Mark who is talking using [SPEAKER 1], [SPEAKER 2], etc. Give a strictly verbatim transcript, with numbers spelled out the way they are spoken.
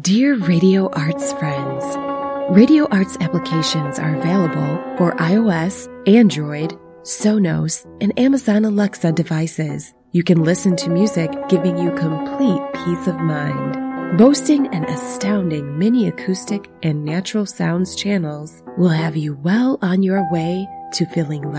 [SPEAKER 1] Dear Radio Arts friends, Radio Arts applications are available for iOS, Android, Sonos, and Amazon Alexa devices. You can listen to music giving you complete peace of mind. Boasting an astounding mini acoustic and natural sounds channels will have you well on your way to feeling